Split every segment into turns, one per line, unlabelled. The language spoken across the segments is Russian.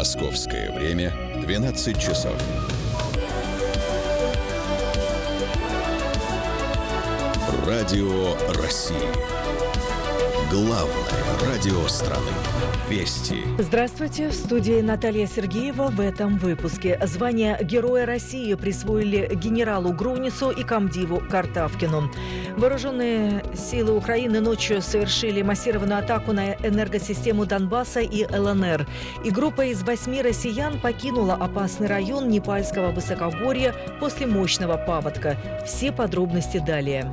Московское время 12 часов. Радио России. Главное радио страны. Вести.
Здравствуйте. В студии Наталья Сергеева. В этом выпуске. Звание Героя России присвоили генералу Грунису и комдиву Картавкину. Вооруженные силы Украины ночью совершили массированную атаку на энергосистему Донбасса и ЛНР. И группа из 8 россиян покинула опасный район Непальского высокогорья после мощного паводка. Все подробности далее.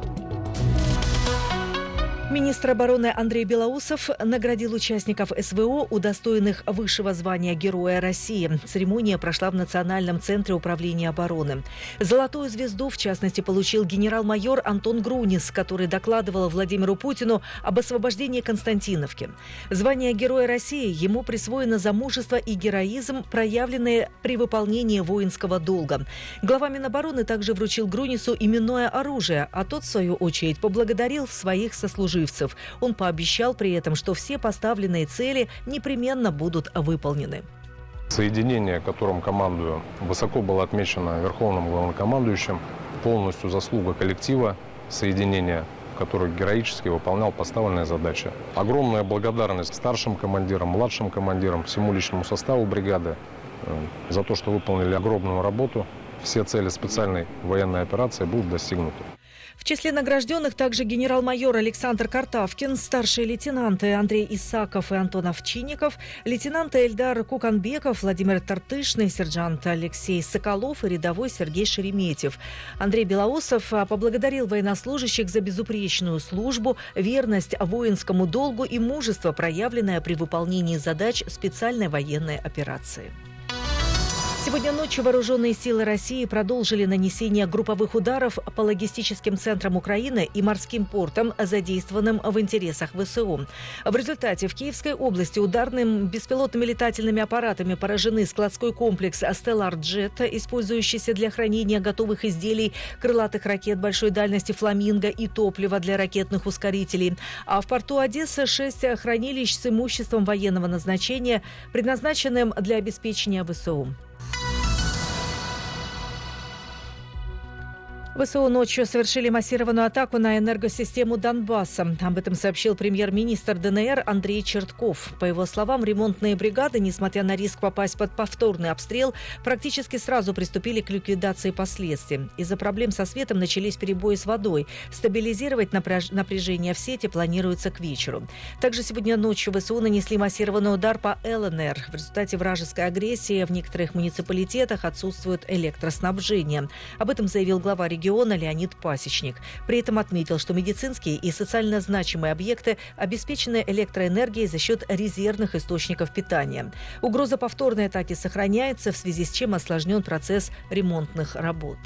Министр обороны Андрей Белоусов наградил участников СВО, удостоенных высшего звания Героя России. Церемония прошла в Национальном центре управления обороны. Золотую звезду, в частности, получил генерал-майор Антон Грунис, который докладывал Владимиру Путину об освобождении Константиновки. Звание Героя России ему присвоено за мужество и героизм, проявленные при выполнении воинского долга. Глава Минобороны также вручил Грунису именное оружие, а тот, в свою очередь, поблагодарил своих сослуживцев. Он пообещал при этом, что все поставленные цели непременно будут выполнены.
Соединение, которым командую, высоко было отмечено Верховным главнокомандующим. Полностью заслуга коллектива соединения, который героически выполнял поставленные задачи. Огромная благодарность старшим командирам, младшим командирам, всему личному составу бригады за то, что выполнили огромную работу. Все цели специальной военной операции будут достигнуты.
В числе награжденных также генерал-майор Александр Картавкин, старшие лейтенанты Андрей Исаков и Антон Овчинников, лейтенанты Эльдар Куканбеков, Владимир Тартышный, сержант Алексей Соколов и рядовой Сергей Шереметьев. Андрей Белоусов поблагодарил военнослужащих за безупречную службу, верность воинскому долгу и мужество, проявленное при выполнении задач специальной военной операции. Сегодня ночью вооруженные силы России продолжили нанесение групповых ударов по логистическим центрам Украины и морским портам, задействованным в интересах ВСУ. В результате в Киевской области ударным беспилотными летательными аппаратами поражены складской комплекс «Stellar Jet», использующийся для хранения готовых изделий крылатых ракет большой дальности «Фламинго» и топлива для ракетных ускорителей. А в порту Одессы 6 хранилищ с имуществом военного назначения, предназначенным для обеспечения ВСУ. ВСУ ночью совершили массированную атаку на энергосистему Донбасса. Об этом сообщил премьер-министр ДНР Андрей Чертков. По его словам, ремонтные бригады, несмотря на риск попасть под повторный обстрел, практически сразу приступили к ликвидации последствий. Из-за проблем со светом начались перебои с водой. Стабилизировать напряжение в сети планируется к вечеру. Также сегодня ночью ВСУ нанесли массированный удар по ЛНР. В результате вражеской агрессии в некоторых муниципалитетах отсутствует электроснабжение. Об этом заявил глава региона Леонид Пасечник. При этом отметил, что медицинские и социально значимые объекты обеспечены электроэнергией за счет резервных источников питания. Угроза повторной атаки сохраняется, в связи с чем осложнен процесс ремонтных работ.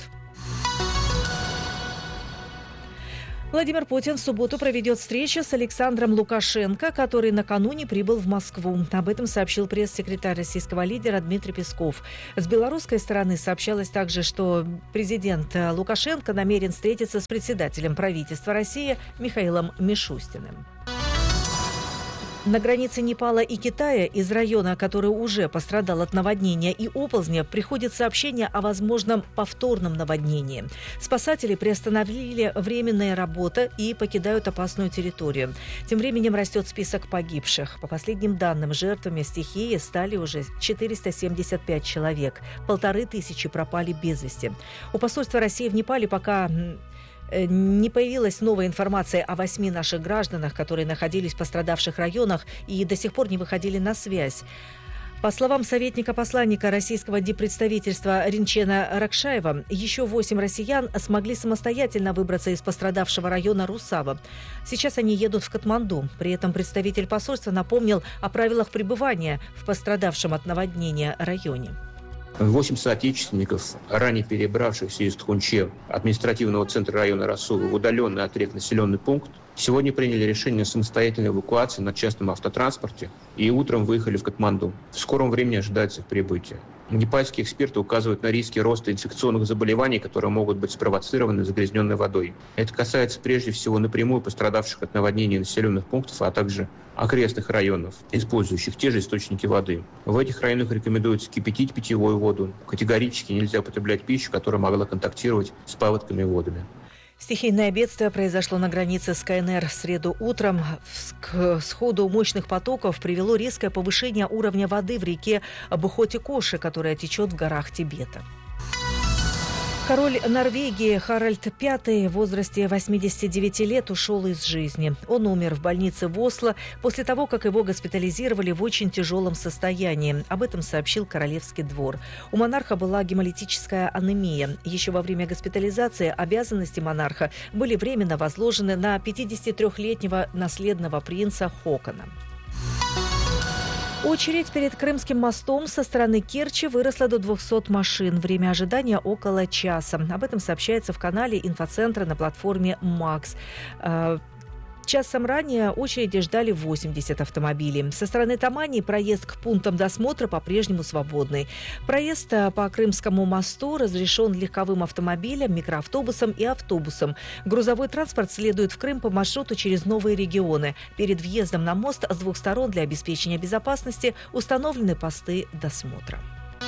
Владимир Путин в субботу проведет встречу с Александром Лукашенко, который накануне прибыл в Москву. Об этом сообщил пресс-секретарь российского лидера Дмитрий Песков. С белорусской стороны сообщалось также, что президент Лукашенко намерен встретиться с председателем правительства России Михаилом Мишустиным. На границе Непала и Китая из района, который уже пострадал от наводнения и оползня, приходит сообщение о возможном повторном наводнении. Спасатели приостановили временные работы и покидают опасную территорию. Тем временем растет список погибших. По последним данным, жертвами стихии стали уже 475 человек. 1500 пропали без вести. У посольства России в Непале пока не появилась новая информация о 8 наших гражданах, которые находились в пострадавших районах и до сих пор не выходили на связь. По словам советника-посланника российского диппредставительства Ринчена Ракшаева, еще 8 россиян смогли самостоятельно выбраться из пострадавшего района Русава. Сейчас они едут в Катманду. При этом представитель посольства напомнил о правилах пребывания в пострадавшем от наводнения районе.
8 соотечественников, ранее перебравшихся из Тхунче, административного центра района Расул, в удаленный от рек населенный пункт, сегодня приняли решение о самостоятельной эвакуации на частном автотранспорте и утром выехали в Катманду. В скором времени ожидается их прибытие. Непальские эксперты указывают на риски роста инфекционных заболеваний, которые могут быть спровоцированы загрязненной водой. Это касается прежде всего напрямую пострадавших от наводнений населенных пунктов, а также окрестных районов, использующих те же источники воды. В этих районах рекомендуется кипятить питьевую воду. Категорически нельзя употреблять пищу, которая могла контактировать с паводками и водами.
Стихийное бедствие произошло на границе с КНР в среду утром. К сходу мощных потоков привело резкое повышение уровня воды в реке Бухоти-Коши, которая течет в горах Тибета. Король Норвегии Харальд V в возрасте 89 лет ушел из жизни. Он умер в больнице в Осло после того, как его госпитализировали в очень тяжелом состоянии. Об этом сообщил Королевский двор. У монарха была гемолитическая анемия. Еще во время госпитализации обязанности монарха были временно возложены на 53-летнего наследного принца Хокона. Очередь перед Крымским мостом со стороны Керчи выросла до 200 машин. Время ожидания около часа. Об этом сообщается в канале инфоцентра на платформе «Макс». Часом ранее очереди ждали 80 автомобилей. Со стороны Тамани проезд к пунктам досмотра по-прежнему свободный. Проезд по Крымскому мосту разрешен легковым автомобилям, микроавтобусам и автобусам. Грузовой транспорт следует в Крым по маршруту через новые регионы. Перед въездом на мост с двух сторон для обеспечения безопасности установлены посты досмотра.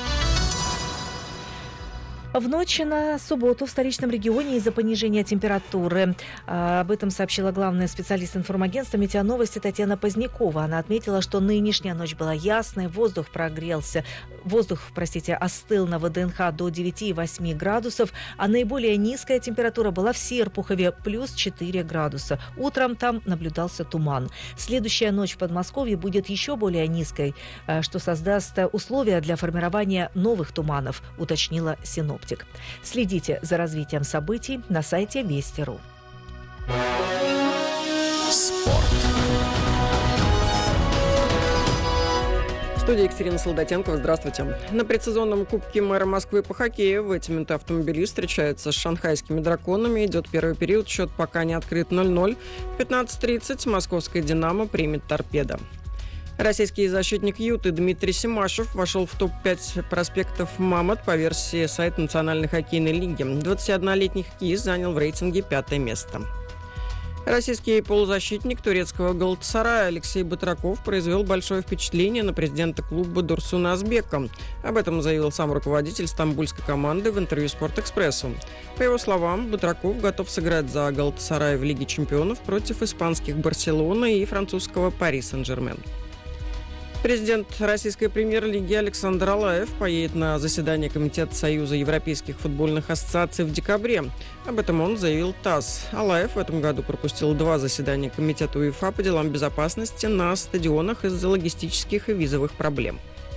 В ночь на субботу в столичном регионе из-за понижения температуры. Об этом сообщила главная специалист информагентства «Метеоновости» Татьяна Позднякова. Она отметила, что нынешняя ночь была ясной, воздух остыл на ВДНХ до 9,8 градусов, а наиболее низкая температура была в Серпухове, плюс 4 градуса. Утром там наблюдался туман. Следующая ночь в Подмосковье будет еще более низкой, что создаст условия для формирования новых туманов, уточнила синоптик. Следите за развитием событий на сайте Вести.ру.
Спорт.
В студии Екатерина Солдатенкова. Здравствуйте. На предсезонном Кубке мэра Москвы по хоккею в эти минуты автомобилист встречается с шанхайскими драконами. Идет первый период, счет пока не открыт 0-0. В 15:30 московская «Динамо» примет «Торпедо». Российский защитник Юты Дмитрий Семашев вошел в топ-5 проспектов «Мамонт» по версии сайта Национальной хоккейной лиги. 21-летний хоккеист занял в рейтинге 5-е место. Российский полузащитник турецкого «Галатасарая» Алексей Батраков произвел большое впечатление на президента клуба Дурсуна Азбека. Об этом заявил сам руководитель стамбульской команды в интервью «Спортэкспрессу». По его словам, Батраков готов сыграть за «Галатасарай» в Лиге чемпионов против испанских «Барселоны» и французского «Пари Сен-Жермен». Президент российской премьер-лиги Александр Алаев поедет на заседание Комитета Союза европейских футбольных ассоциаций в декабре. Об этом он заявил ТАСС. Алаев в этом году пропустил 2 заседания Комитета УЕФА по делам безопасности на стадионах из-за логистических и визовых проблем.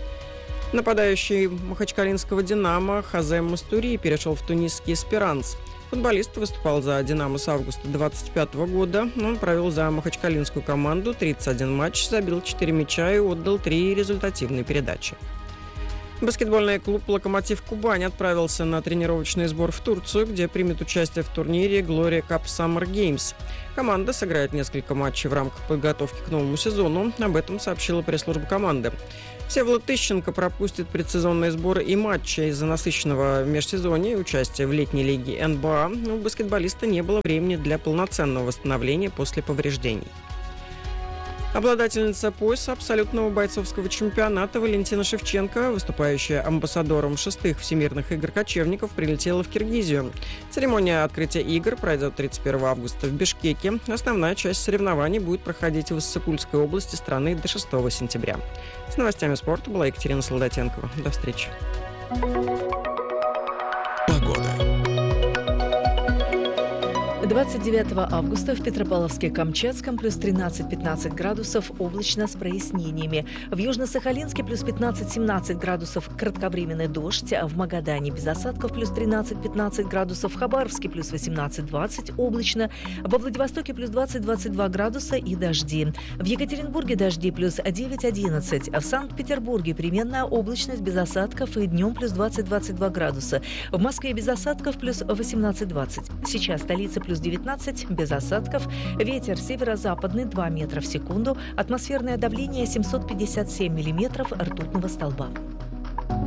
Нападающий махачкалинского «Динамо» Хазем Мастури перешел в тунисский «Эсперанс». Футболист выступал за «Динамо» с августа 2025 года. Он провел за махачкалинскую команду 31 матч, забил 4 мяча и отдал 3 результативные передачи. Баскетбольный клуб «Локомотив Кубань» отправился на тренировочный сбор в Турцию, где примет участие в турнире Gloria Cup Summer Games. Команда сыграет несколько матчей в рамках подготовки к новому сезону. Об этом сообщила пресс-служба команды. Всеволод Тыщенко пропустит предсезонные сборы и матчи из-за насыщенного межсезонья и участия в летней лиге НБА. У баскетболиста не было времени для полноценного восстановления после повреждений. Обладательница пояса абсолютного бойцовского чемпионата Валентина Шевченко, выступающая амбассадором 6-х Всемирных игр кочевников, прилетела в Киргизию. Церемония открытия игр пройдет 31 августа в Бишкеке. Основная часть соревнований будет проходить в Иссык-Кульской области страны до 6 сентября. С новостями спорта была Екатерина Солдатенкова. До встречи.
Погода.
29 августа в Петропавловске-Камчатском плюс 13-15 градусов, облачно с прояснениями. В Южно-Сахалинске плюс 15-17 градусов, кратковременный дождь. В Магадане без осадков плюс 13-15 градусов, в Хабаровске плюс 18-20, облачно. Во Владивостоке плюс 20-22 градуса и дожди. В Екатеринбурге дожди плюс 9-11. В Санкт-Петербурге переменная облачность без осадков и днем плюс 20-22 градуса. В Москве без осадков плюс 18-20. Сейчас столица плюс 19, без осадков. Ветер северо-западный 2 метра в секунду. Атмосферное давление 757 миллиметров ртутного столба.